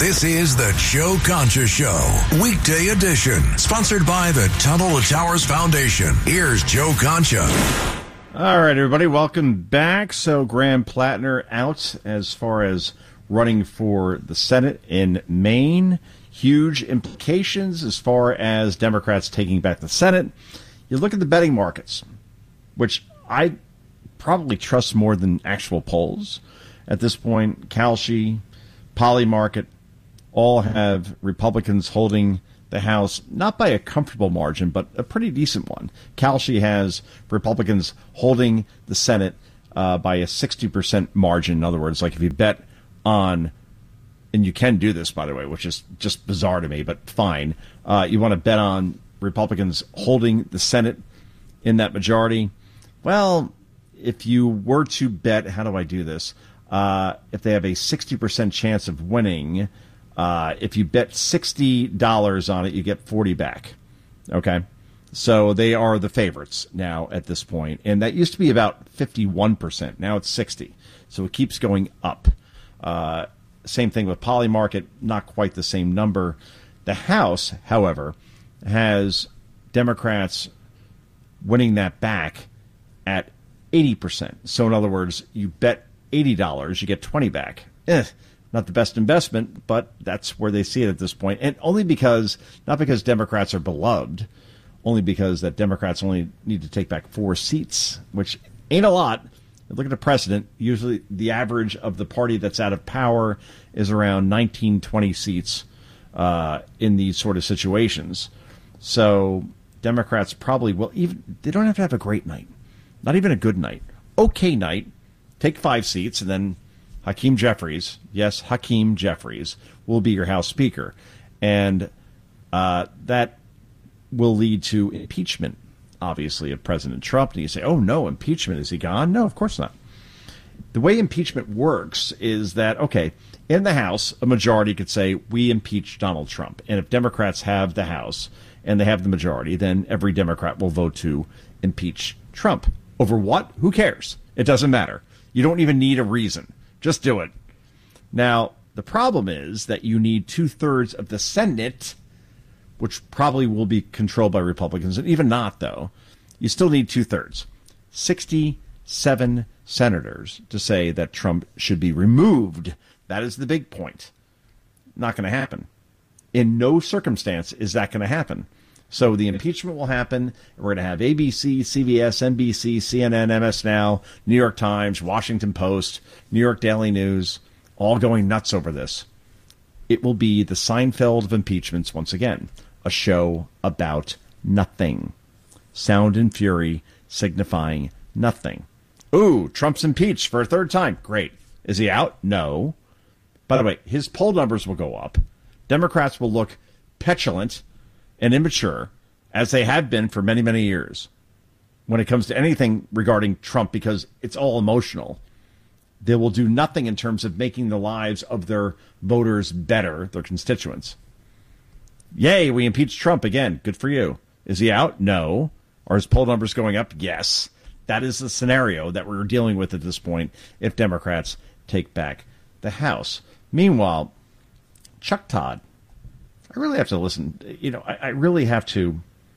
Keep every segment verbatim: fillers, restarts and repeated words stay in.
This is the Joe Concha Show, weekday edition, sponsored by the Tunnel to Towers Foundation. Here's Joe Concha. All right, everybody, welcome back. So Graham Plattner out as far as running for the Senate in Maine. Huge implications as far as Democrats taking back the Senate. You look at the betting markets, which I probably trust more than actual polls. At this point, Kalshi, Polymarket, all have Republicans holding the House, not by a comfortable margin, but a pretty decent one. Kalshi has Republicans holding the Senate uh, by a sixty percent margin. In other words, like if you bet on, and you can do this, by the way, which is just bizarre to me, but fine. Uh, you want to bet on Republicans holding the Senate in that majority. Well, if you were to bet, how do I do this? Uh, if they have a sixty percent chance of winning, uh, if you bet sixty dollars on it, you get forty back. Okay? So they are the favorites now at this point. And that used to be about fifty-one percent. Now it's sixty. So it keeps going up. Uh, same thing with Polymarket, not quite the same number. The House, however, has Democrats winning that back at eighty percent. So in other words, you bet eighty dollars, you get twenty back. Eh, not the best investment, but that's where they see it at this point. And only because, not because Democrats are beloved, only because that Democrats only need to take back four seats, which ain't a lot. Look at the precedent. Usually the average of the party that's out of power is around nineteen, twenty seats uh, in these sort of situations. So Democrats probably will, even, they don't have to have a great night. Not even a good night. Okay night. Take five seats, and then Hakeem Jeffries, yes, Hakeem Jeffries, will be your House Speaker. And uh, that will lead to impeachment, obviously, of President Trump. And you say, oh, no, impeachment. Is he gone? No, of course not. The way impeachment works is that, okay, in the House, a majority could say, we impeach Donald Trump. And if Democrats have the House and they have the majority, then every Democrat will vote to impeach Trump. Over what? Who cares? It doesn't matter. You don't even need a reason. Just do it. Now, the problem is that you need two-thirds of the Senate, which probably will be controlled by Republicans. And even not, though, you still need two-thirds. sixty-seven senators to say that Trump should be removed. That is the big point. Not going to happen. In no circumstance is that going to happen. So the impeachment will happen. We're going to have A B C, C B S, N B C, C N N, M S Now, New York Times, Washington Post, New York Daily News, all going nuts over this. It will be the Seinfeld of impeachments once again. A show about nothing. Sound and fury signifying nothing. Ooh, Trump's impeached for a third time. Great. Is he out? No. By the way, his poll numbers will go up. Democrats will look petulant and immature, as they have been for many, many years, when it comes to anything regarding Trump, because it's all emotional. They will do nothing in terms of making the lives of their voters better, their constituents. Yay, we impeached Trump again. Good for you. Is he out? No. Are his poll numbers going up? Yes. That is the scenario that we're dealing with at this point if Democrats take back the House. Meanwhile, Chuck Todd, I really have to listen. You know, I, I really have to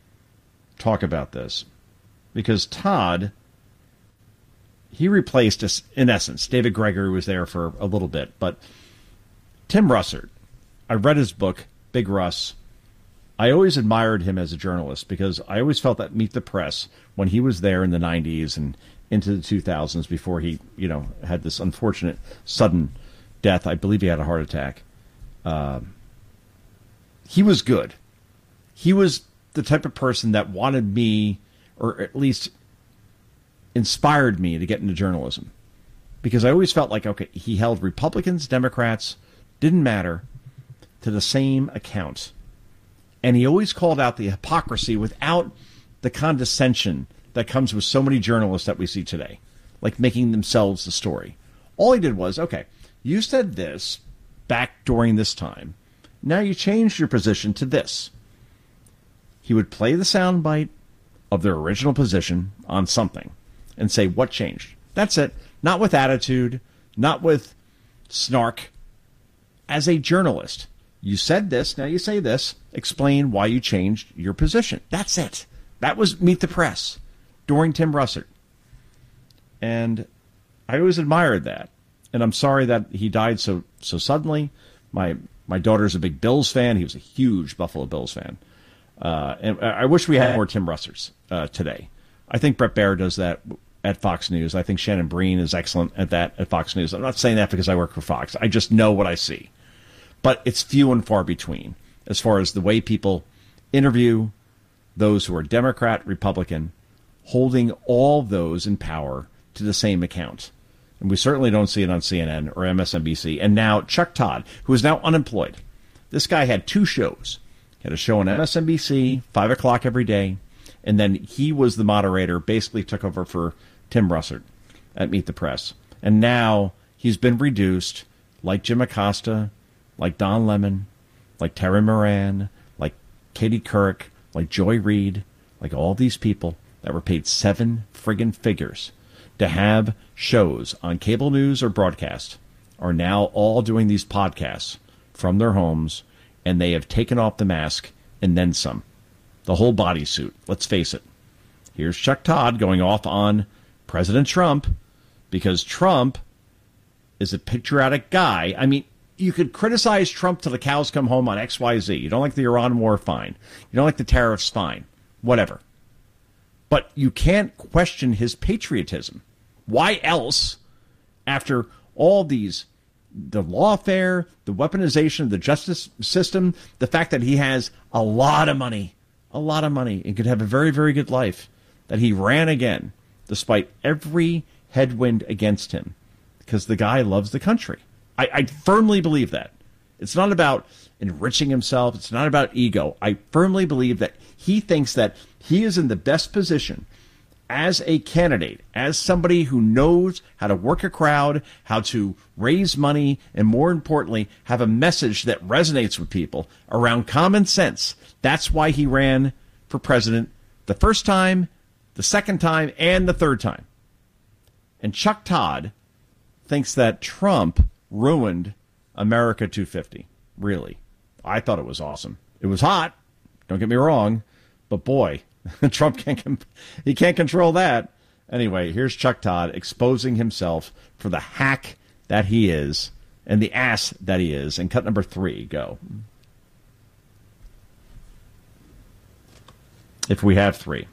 talk about this because Todd, he replaced us, in essence. David Gregory was there for a little bit, but Tim Russert, I read his book, Big Russ. I always admired him as a journalist because I always felt that Meet the Press, when he was there in the nineties and into the two thousands before he, you know, had this unfortunate sudden death. I believe he had a heart attack. Uh, he was good. He was the type of person that wanted me, or at least inspired me to get into journalism. Because I always felt like, okay, he held Republicans, Democrats, didn't matter, to the same account. And he always called out the hypocrisy without the condescension that comes with so many journalists that we see today, like making themselves the story. All he did was, okay, you said this back during this time. Now you changed your position to this. He would play the soundbite of their original position on something and say, what changed? That's it. Not with attitude, not with snark. as a journalist, you said this, now you say this, explain why you changed your position. That's it. That was Meet the Press during Tim Russert. And I always admired that. And I'm sorry that he died so so suddenly. My my daughter's a big Bills fan. He was a huge Buffalo Bills fan. Uh, and I wish we had more Tim Russerts uh, today. I think Bret Baier does that at Fox News. I think Shannon Breen is excellent at that at Fox News. I'm not saying that because I work for Fox. I just know what I see. But it's few and far between as far as the way people interview those who are Democrat, Republican, holding all those in power to the same account. And we certainly don't see it on C N N or M S N B C. And now Chuck Todd, who is now unemployed. This guy had two shows. He had a show on M S N B C, five o'clock every day. And then he was the moderator, basically took over for Tim Russert at Meet the Press. And now he's been reduced, like Jim Acosta, like Don Lemon, like Terry Moran, like Katie Couric, like Joy Reid, like all these people that were paid seven friggin' figures to have shows on cable news or broadcast are now all doing these podcasts from their homes, and they have taken off the mask and then some. The whole bodysuit. Let's face it. Here's Chuck Todd going off on President Trump because Trump is a patriotic guy. I mean, you could criticize Trump till the cows come home on X Y Z. You don't like the Iran war? Fine. You don't like the tariffs? Fine. Whatever. But you can't question his patriotism. Why else, after all these, the lawfare, the weaponization of the justice system, the fact that he has a lot of money, a lot of money, and could have a very, very good life, that he ran again, despite every headwind against him, because the guy loves the country. I, I firmly believe that. It's not about enriching himself. It's not about ego. I firmly believe that he thinks that he is in the best position as a candidate, as somebody who knows how to work a crowd, how to raise money, and more importantly, have a message that resonates with people around common sense. That's why he ran for president the first time, the second time, and the third time. And Chuck Todd thinks that Trump ruined America two fifty. Really. I thought it was awesome. It was hot. Don't get me wrong. But boy, Trump can't, he can't control that. Anyway, here's Chuck Todd exposing himself for the hack that he is and the ass that he is. And cut number three, go. If we have three.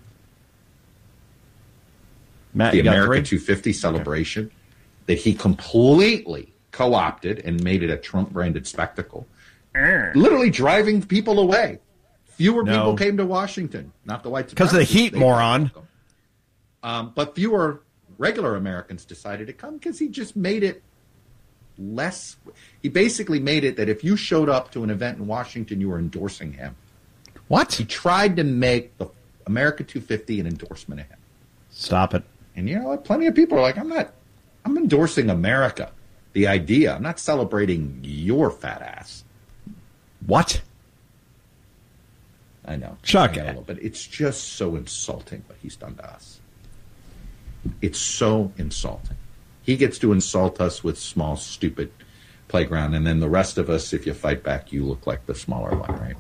Matt, the you got America three? two fifty celebration okay. that he completely co-opted and made it a Trump-branded spectacle. Mm. Literally driving people away. Fewer no. people came to Washington, not the white supremacists. Because of the heat, moron. Um, but fewer regular Americans decided to come because he just made it less. He basically made it that if you showed up to an event in Washington, you were endorsing him. What? He tried to make the America two fifty an endorsement of him. Stop it. And you know what? Plenty of people are like, I'm not, I'm endorsing America, the idea. I'm not celebrating your fat ass. What? I know. Chuck. I know, but it's just so insulting what he's done to us. It's so insulting. He gets to insult us with small, stupid playground, and then the rest of us, if you fight back, you look like the smaller one, right?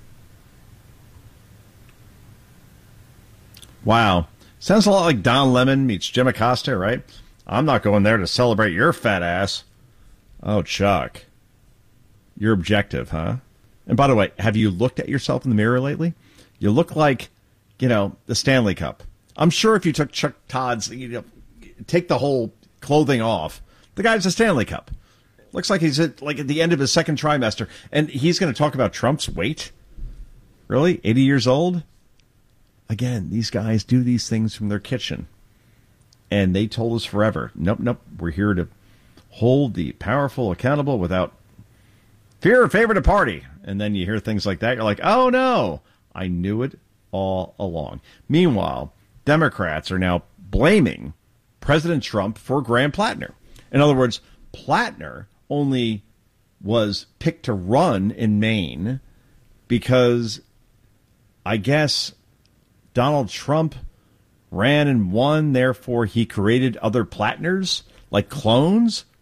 Wow. Sounds a lot like Don Lemon meets Jim Acosta, right? I'm not going there to celebrate your fat ass. Oh, Chuck. You're objective, huh? And by the way, have you looked at yourself in the mirror lately? You look like, you know, the Stanley Cup. I'm sure if you took Chuck Todd's, you know, take the whole clothing off, the guy's a Stanley Cup. Looks like he's at, like at the end of his second trimester. And he's going to talk about Trump's weight? Really? eighty years old? Again, these guys do these things from their kitchen. And they told us forever, nope, nope, we're here to hold the powerful accountable without fear or favor to party. And then you hear things like that. You're like, oh, no, I knew it all along. Meanwhile, Democrats are now blaming President Trump for Graham Plattner. In other words, Plattner only was picked to run in Maine because I guess Donald Trump ran and won, therefore he created other Plattners, like clones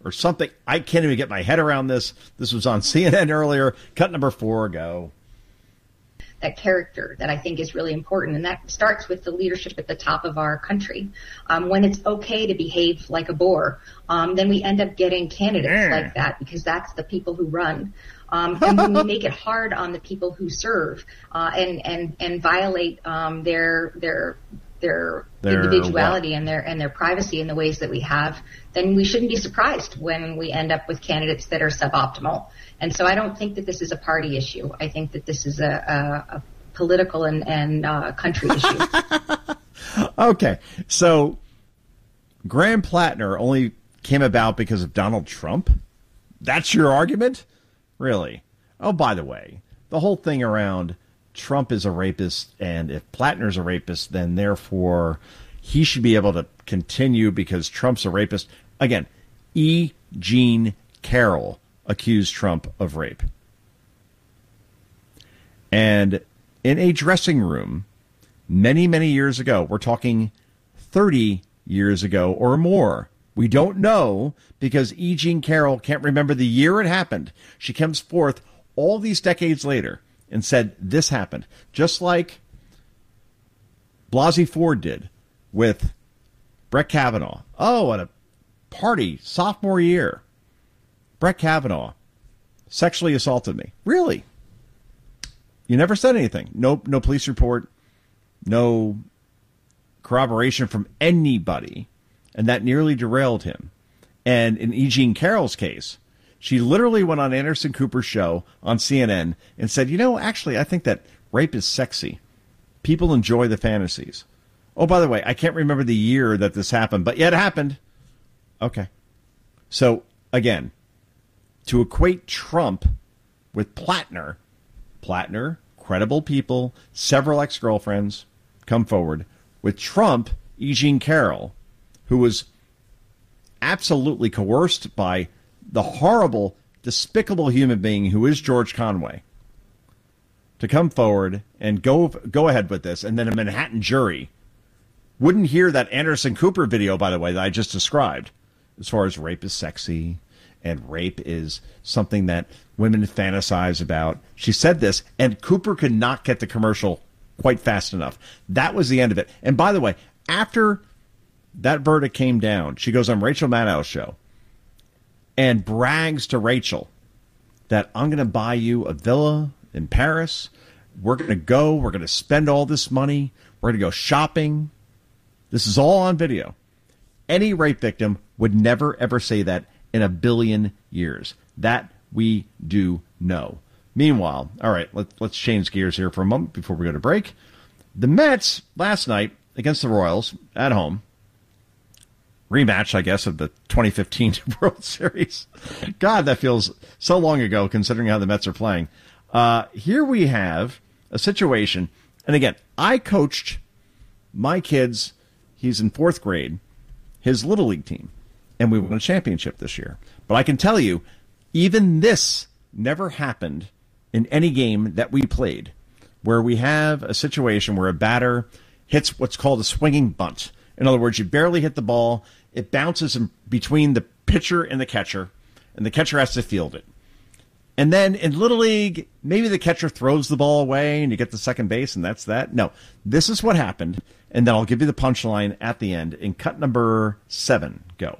or something. I can't even get my head around this. This was on C N N earlier. Cut number four, go. That character that I think is really important, and that starts with the leadership at the top of our country. Um, when it's okay to behave like a bore, um, then we end up getting candidates yeah. like that, because that's the people who run. Um, and when we make it hard on the people who serve uh, and and and violate um, their their their, their individuality what? and their and their privacy in the ways that we have, then we shouldn't be surprised when we end up with candidates that are suboptimal. And so I don't think that this is a party issue. I think that this is a, a, a political and, and uh, country issue. Okay. So Graham Plattner only came about because of Donald Trump? That's your argument? Really? Oh, by the way, the whole thing around Trump is a rapist, and if Plattner's a rapist, then therefore he should be able to continue because Trump's a rapist. Again, E. Jean Carroll accused Trump of rape. And in a dressing room many, many years ago, we're talking thirty years ago or more. We don't know because E. Jean Carroll can't remember the year it happened. She comes forth all these decades later and said this happened, just like Blasey Ford did with Brett Kavanaugh. Oh, at a party sophomore year, Brett Kavanaugh sexually assaulted me. Really? You never said anything. No, no police report, no corroboration from anybody, and that nearly derailed him. And in E. Jean Carroll's case, she literally went on Anderson Cooper's show on C N N and said, you know, actually, I think that rape is sexy. People enjoy the fantasies. Oh, by the way, I can't remember the year that this happened, but yet it happened. Okay. So, again, to equate Trump with Plattner, Plattner, credible people, several ex-girlfriends come forward. With Trump, E. Jean Carroll, who was absolutely coerced by the horrible, despicable human being who is George Conway, to come forward and go go ahead with this. And then a Manhattan jury wouldn't hear that Anderson Cooper video, by the way, that I just described, as far as rape is sexy and rape is something that women fantasize about. She said this, and Cooper could not get the commercial quite fast enough. That was the end of it. And by the way, after that verdict came down, she goes on Rachel Maddow's show and brags to Rachel that I'm going to buy you a villa in Paris. We're going to go. We're going to spend all this money. We're going to go shopping. This is all on video. Any rape victim would never, ever say that in a billion years. That we do know. Meanwhile, all right, let, let's change gears here for a moment before we go to break. The Mets last night against the Royals at home. Rematch, I guess, of the twenty fifteen World Series. God, that feels so long ago considering how the Mets are playing. Uh, here we have a situation. And again, I coached my kids. He's in fourth grade, his Little League team. And we won a championship this year. But I can tell you, even this never happened in any game that we played, where we have a situation where a batter hits what's called a swinging bunt. In other words, you barely hit the ball. It bounces in between the pitcher and the catcher, and the catcher has to field it. And then in Little League, maybe the catcher throws the ball away and you get to second base, and that's that. No, this is what happened. And then I'll give you the punchline at the end. In cut number seven, go.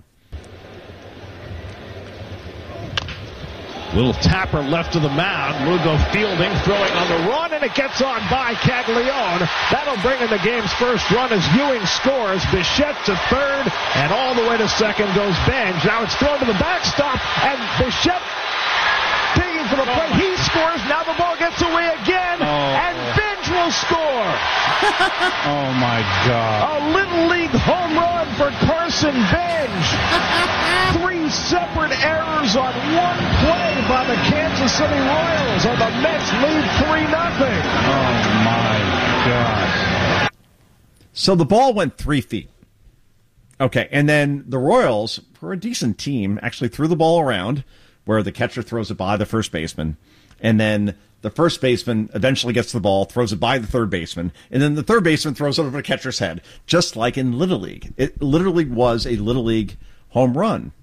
Little tapper left to the mound. Lugo fielding, throwing on the run, and it gets on by Caglione. That'll bring in the game's first run as Ewing scores. Bichette to third, and all the way to second goes Benj. Now it's thrown to the backstop, and Bichette digging for the plate. He scores. Now the ball gets away again, oh. and Benj will score. Oh, my God. A Little League home run for Carson Benj. Three separate errors on one play by the Kansas City Royals, and the Mets lead three nothing. Oh, my God. So the ball went three feet. Okay, and then the Royals, who are a decent team, actually threw the ball around where the catcher throws it by the first baseman, and then the first baseman eventually gets the ball, throws it by the third baseman, and then the third baseman throws it over the catcher's head, just like in Little League. It literally was a Little League home run.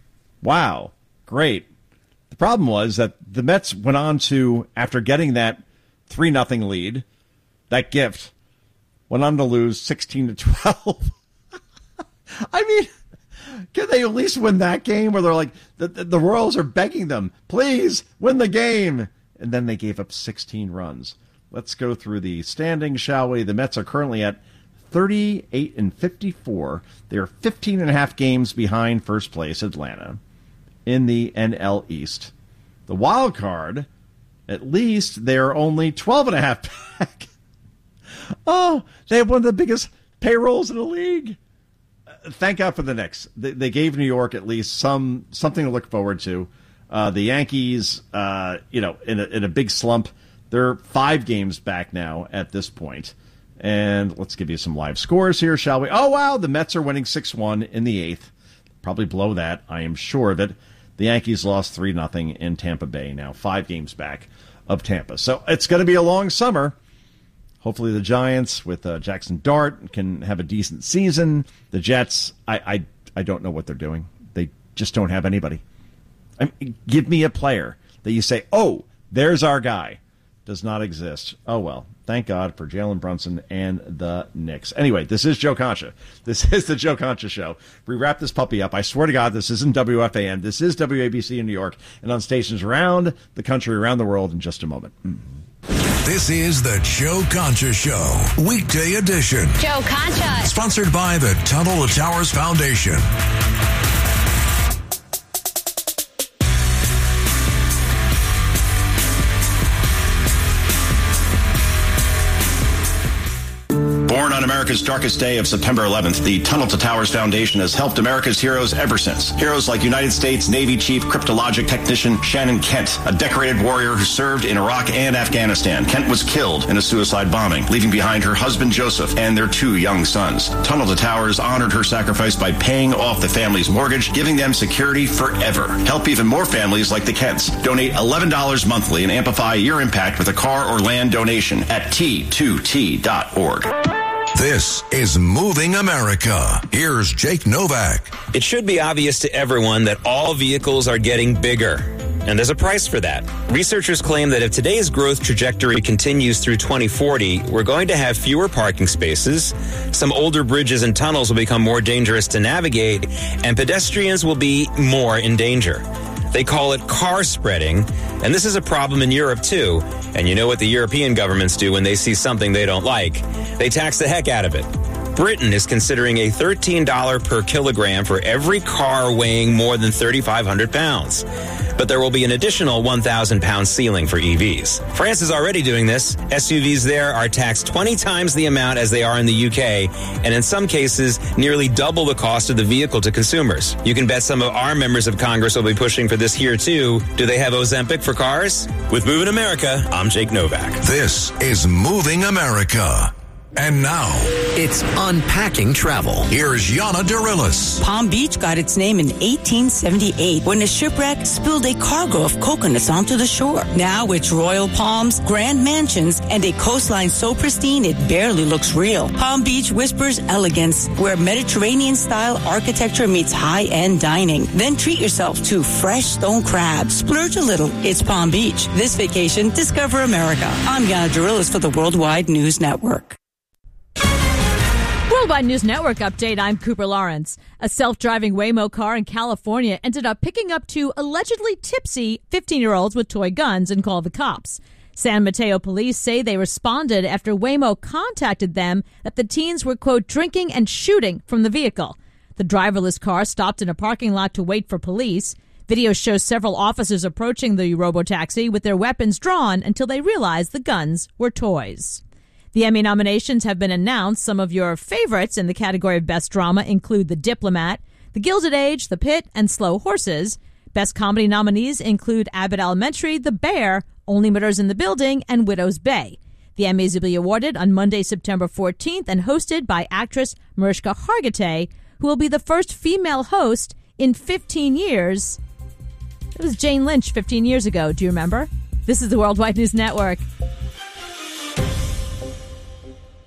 Wow, great. The problem was that the Mets went on to, after getting that three nothing lead, that gift, went on to lose sixteen to twelve. I mean, can they at least win that game where they're like, the, the, the Royals are begging them, please win the game. And then they gave up sixteen runs. Let's go through the standings, shall we? The Mets are currently at thirty-eight and fifty-four. They're fifteen and a half games behind first place, Atlanta, in the N L East. The wild card, at least they're only twelve and a half back. Oh, they have one of the biggest payrolls in the league. Thank God for the Knicks. They, they gave New York at least some something to look forward to. Uh, the Yankees, uh, you know, in a, in a big slump. They're five games back now at this point. And let's give you some live scores here, shall we? Oh, wow, the Mets are winning six one in the eighth. Probably blow that, I am sure of it. The Yankees lost three nothing in Tampa Bay, now five games back of Tampa. So it's going to be a long summer. Hopefully the Giants with uh, Jackson Dart can have a decent season. The Jets, I, I I don't know what they're doing. They just don't have anybody. I mean, give me a player that you say, oh, there's our guy. Does not exist. Oh, well, thank God for Jalen Brunson and the Knicks. Anyway, this is Joe Concha. This is the Joe Concha Show. We wrap this puppy up. I swear to God, this isn't W F A N. This is W A B C in New York and on stations around the country, around the world in just a moment. Mm-hmm. This is the Joe Concha Show, weekday edition. Joe Concha. Sponsored by the Tunnel to Towers Foundation. Born on America's darkest day of September eleventh, the Tunnel to Towers Foundation has helped America's heroes ever since. Heroes like United States Navy Chief Cryptologic Technician Shannon Kent, a decorated warrior who served in Iraq and Afghanistan. Kent was killed in a suicide bombing, leaving behind her husband Joseph and their two young sons. Tunnel to Towers honored her sacrifice by paying off the family's mortgage, giving them security forever. Help even more families like the Kents. Donate eleven dollars monthly and amplify your impact with a car or land donation at T two T dot org. This is Moving America. Here's Jake Novak. It should be obvious to everyone that all vehicles are getting bigger, and there's a price for that. Researchers claim that if today's growth trajectory continues through twenty forty, we're going to have fewer parking spaces, some older bridges and tunnels will become more dangerous to navigate, and pedestrians will be more in danger. They call it car spreading, and this is a problem in Europe too. And you know what the European governments do when they see something they don't like? They tax the heck out of it. Britain is considering a thirteen dollars per kilogram for every car weighing more than thirty-five hundred pounds. But there will be an additional one thousand pound ceiling for E Vs. France is already doing this. S U Vs there are taxed twenty times the amount as they are in the U K, and in some cases, nearly double the cost of the vehicle to consumers. You can bet some of our members of Congress will be pushing for this here too. Do they have Ozempic for cars? With Moving America, I'm Jake Novak. This is Moving America. And now, it's Unpacking Travel. Here's Yana Dirilis. Palm Beach got its name in eighteen seventy-eight when a shipwreck spilled a cargo of coconuts onto the shore. Now it's royal palms, grand mansions, and a coastline so pristine it barely looks real. Palm Beach whispers elegance, where Mediterranean-style architecture meets high-end dining. Then treat yourself to fresh stone crabs. Splurge a little. It's Palm Beach. This vacation, discover America. I'm Yana Dirilis for the Worldwide News Network. Worldwide News Network update. I'm Cooper Lawrence. A self-driving Waymo car in California ended up picking up two allegedly tipsy fifteen-year-olds with toy guns and called the cops. San Mateo police say they responded after Waymo contacted them that the teens were, quote, drinking and shooting from the vehicle. The driverless car stopped in a parking lot to wait for police. Video shows several officers approaching the robotaxi with their weapons drawn until they realized the guns were toys. The Emmy nominations have been announced. Some of your favorites in the category of Best Drama include The Diplomat, The Gilded Age, The Pit, and Slow Horses. Best Comedy nominees include Abbott Elementary, The Bear, Only Murders in the Building, and Widow's Bay. The Emmys will be awarded on Monday, September fourteenth, and hosted by actress Mariska Hargitay, who will be the first female host in fifteen years. It was Jane Lynch fifteen years ago. Do you remember? This is the Worldwide News Network.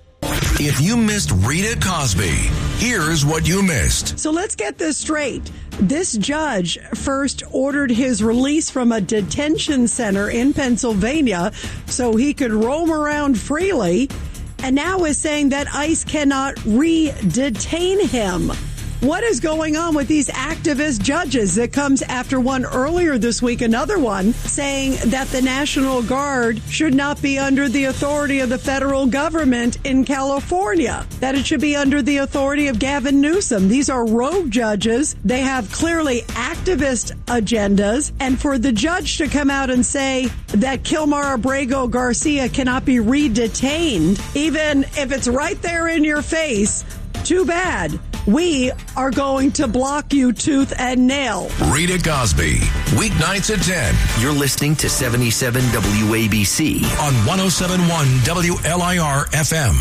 If you missed Rita Cosby, here's what you missed. So let's get this straight. This judge first ordered his release from a detention center in Pennsylvania so he could roam around freely, and now is saying that ICE cannot re-detain him. What is going on with these activist judges? That comes after one earlier this week, another one, saying that the National Guard should not be under the authority of the federal government in California, that it should be under the authority of Gavin Newsom. These are rogue judges. They have clearly activist agendas. And for the judge to come out and say that Kilmar Abrego Garcia cannot be re-detained, even if it's right there in your face, too bad. We are going to block you tooth and nail. Rita Cosby, weeknights at ten. You're listening to seventy-seven W A B C on one oh seven point one W L I R F M.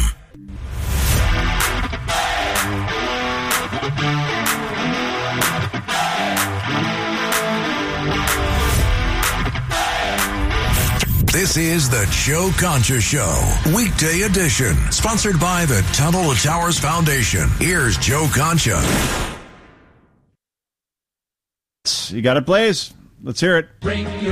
This is the Joe Concha Show, weekday edition, sponsored by the Tunnel to Towers Foundation. Here's Joe Concha. You got it, Blaze. Let's hear it. Bring your